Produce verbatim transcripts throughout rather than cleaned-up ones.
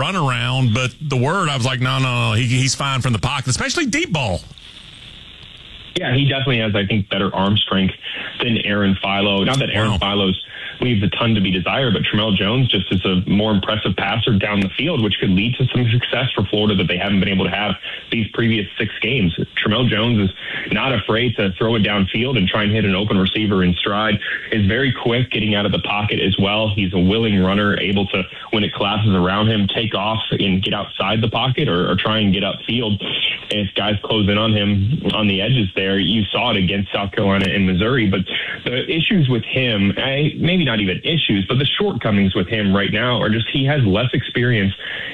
run around, but the word, I was like, no, no, no, he, he's fine from the pocket, especially deep ball. Yeah, he definitely has, I think, better arm strength than Aaron Philo. Not that Aaron Wow. Philo's leaves a ton to be desired, but Tramel Jones just is a more impressive passer down the field, which could lead to some success for Florida that they haven't been able to have these previous six games. Tramel Jones is not afraid to throw it downfield and try and hit an open receiver in stride, is very quick getting out of the pocket as well. He's a willing runner, able to, when it collapses around him, take off and get outside the pocket or, or try and get upfield. And if guys close in on him on the edges there, you saw it against South Carolina and Missouri. But the issues with him, I, maybe not even issues, but the shortcomings with him right now are just he has less experience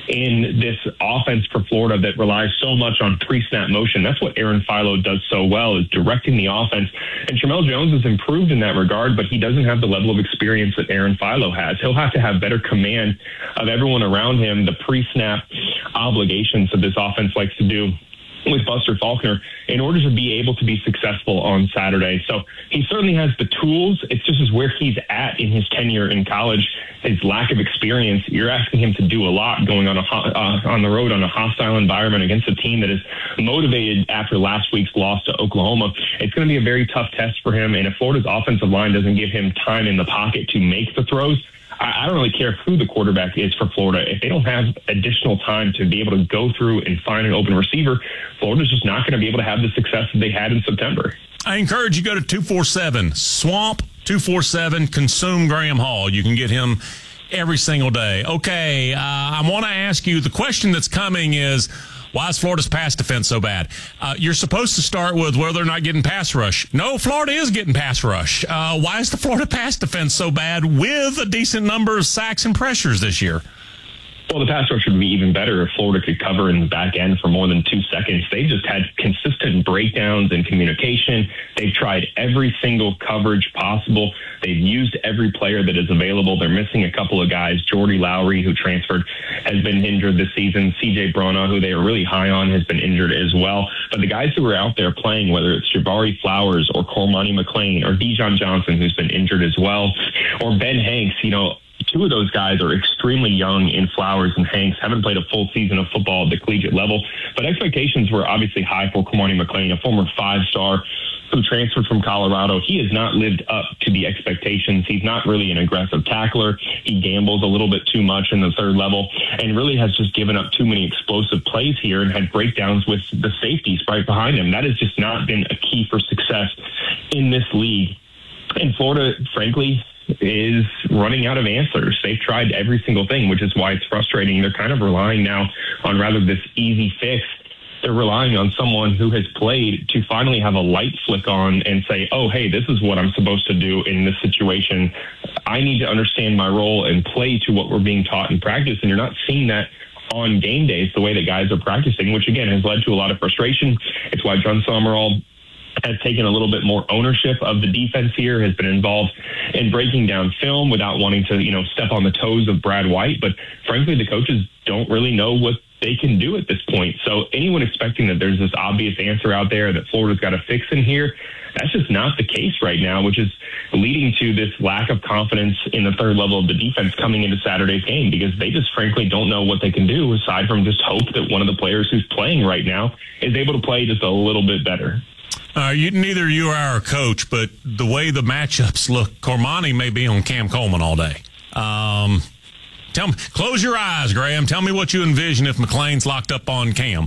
in this offense for Florida that relies so much on pre-snap motion. That's what Aaron Philo does so well, is directing the offense. And Tramel Jones has improved in that regard, but he doesn't have the level of experience that Aaron Philo has. He'll have to have better command of everyone around him, the pre-snap obligations that this offense likes to do with Buster Faulkner in order to be able to be successful on Saturday. So he certainly has the tools. It's just as where he's at in his tenure in college, his lack of experience. You're asking him to do a lot going on a uh, on the road on a hostile environment against a team that is motivated after last week's loss to Oklahoma. It's going to be a very tough test for him. And if Florida's offensive line doesn't give him time in the pocket to make the throws, I don't really care who the quarterback is for Florida. If they don't have additional time to be able to go through and find an open receiver, Florida's just not going to be able to have the success that they had in September. I encourage you to go to two forty-seven, Swamp two forty-seven, consume Graham Hall. You can get him every single day. Okay, uh, I want to ask you, the question that's coming is, why is Florida's pass defense so bad? Uh, you're supposed to start with whether they're not getting pass rush. No, Florida is getting pass rush. Uh, why is the Florida pass defense so bad with a decent number of sacks and pressures this year? Well, the pass rush would be even better if Florida could cover in the back end for more than two seconds. They've just had consistent breakdowns in communication. They've tried every single coverage possible. They've used every player that is available. They're missing a couple of guys. Jordy Lowry, who transferred, has been injured this season. C J Brona, who they are really high on, has been injured as well. But the guys who are out there playing, whether it's Jabari Flowers or Cormani McClain or Dijon Johnson, who's been injured as well, or Ben Hanks, you know, two of those guys are extremely young in Flowers and Hanks, haven't played a full season of football at the collegiate level, but expectations were obviously high for Cormani McClain, a former five-star who transferred from Colorado. He has not lived up to the expectations. He's not really an aggressive tackler. He gambles a little bit too much in the third level and really has just given up too many explosive plays here and had breakdowns with the safeties right behind him. That has just not been a key for success in this league. And Florida, frankly, is running out of answers. They've tried every single thing, which is why it's frustrating. They're kind of relying now on rather this easy fix. They're relying on someone who has played to finally have a light flick on and say, oh, hey, this is what I'm supposed to do in this situation. I need to understand my role and play to what we're being taught in practice. And you're not seeing that on game days the way that guys are practicing, which, again, has led to a lot of frustration. It's why John Summerall has taken a little bit more ownership of the defense here, has been involved in breaking down film without wanting to, you know, step on the toes of Brad White. But frankly, the coaches don't really know what they can do at this point. So anyone expecting that there's this obvious answer out there that Florida's got to fix in here, that's just not the case right now, which is leading to this lack of confidence in the third level of the defense coming into Saturday's game, because they just frankly don't know what they can do aside from just hope that one of the players who's playing right now is able to play just a little bit better. Uh, you, neither you or I are a coach, but the way the matchups look, Cormani may be on Cam Coleman all day. Um, tell me, close your eyes, Graham. Tell me what you envision if McClain's locked up on Cam.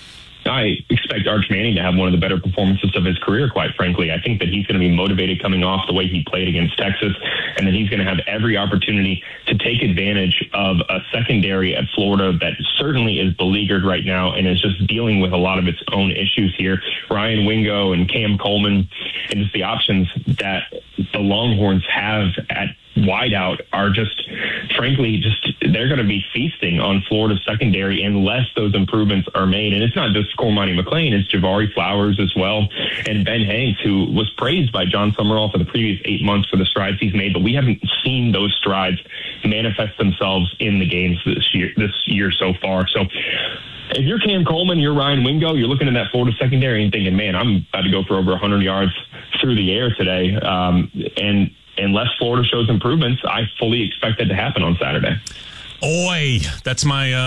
I expect Arch Manning to have one of the better performances of his career, quite frankly. I think that he's going to be motivated coming off the way he played against Texas, and that he's going to have every opportunity to take advantage of a secondary at Florida that certainly is beleaguered right now and is just dealing with a lot of its own issues here. Ryan Wingo and Cam Coleman, and just the options that the Longhorns have at wideout are just, frankly, just they're going to be feasting on Florida's secondary unless those improvements are made. And it's not just Cormani McClain, it's Jabari Flowers as well, and Ben Hanks, who was praised by John Summerall for the previous eight months for the strides he's made, but we haven't seen those strides manifest themselves in the games this year, this year so far. So if you're Cam Coleman, you're Ryan Wingo, you're looking at that Florida secondary and thinking, man, I'm about to go for over one hundred yards through the air today. Um, and unless Florida shows improvements, I fully expect that to happen on Saturday. Oi, that's my uh